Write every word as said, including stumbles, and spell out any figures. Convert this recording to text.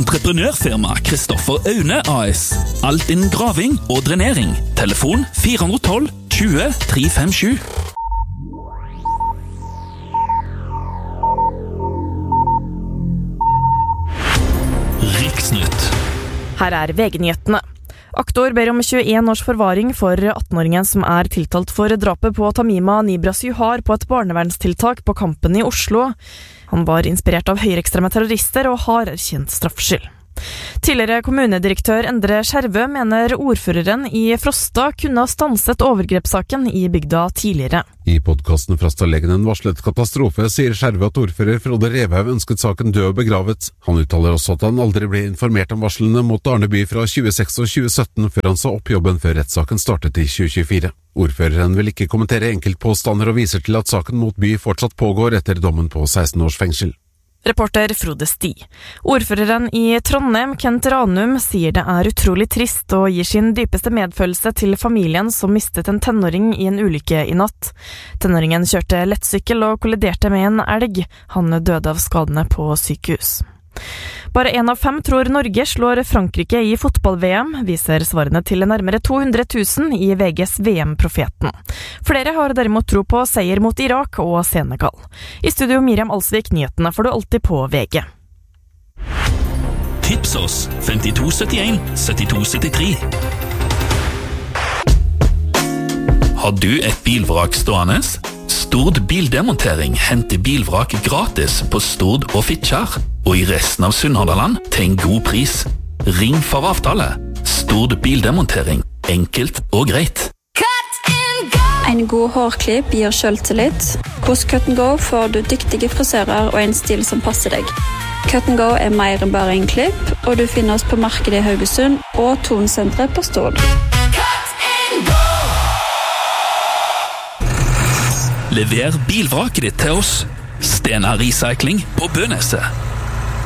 Entreprenørfirma Kristoffer Aune A S. Alt innen graving og drenering. Telefon fire ett to tjue tre fem sju. Riksnytt. Her er V G-nyhetene. Aktor ber om tjueen års forvaring for atten-åringen som er tiltalt for drapet på Tamima Nibra Suhar på et barnevernstiltak på Kampen i Oslo. Han var inspirert av høyreekstreme terrorister og har erkjent straffskyld. Tidligere kommunedirektør Endre Skjervø mener ordføreren i Frosta kunne ha stanset overgrepssaken i bygda tidligere. I podcasten Frosta-legen en varslet katastrofe sier Skjervø at ordfører Frode Revhaug ønsket saken død og begravet. Han uttaler også at han aldri ble informert om varslene mot Arneby fra tjueseks og tjue sytten før han sa opp jobben før rettssaken startet i tjue tjuefire. Ordføreren vil ikke kommentere enkeltpåstander og viser til at saken mot By fortsatt pågår etter dommen på seksten års fengsel. Reporter Frode Sti. Ordføreren i Trondheim, Kent Ranum, sier det er utrolig trist og gir sin dypeste medfølelse til familien som mistet en tenåring i en ulykke i natt. Tenåringen kjørte lettsykkel og kolliderte med en elg. Han døde av skadene på sykehus. Bare en av fem tror Norge slår Frankrike i fotball-V M, viser svarene til nærmere to hundre tusen i V G's V M-profeten. Flere har derimot tro på seier mot Irak og Senegal. I studio Miriam Alsvik, nyhetene får du alltid på V G. Tips oss fem to sytt en sytti to sytti tre. Har du et bilvrak stående? Stord Bildemontering henter bilvrak gratis på Stord og Fitjar, og i resten av Sunnhordland til en god pris. Ring for avtale. Stord Bildemontering. Enkelt og greit. En god hårklipp gir selvtillit. Hos Cut and Go får du dyktige frisører og en stil som passer deg. Cut and Go er mer enn bare en klipp, og du finner oss på markedet i Haugesund og Tonsenteret på Stord. Lever bilvraket ditt til oss. Stena Recycling på Bøneset.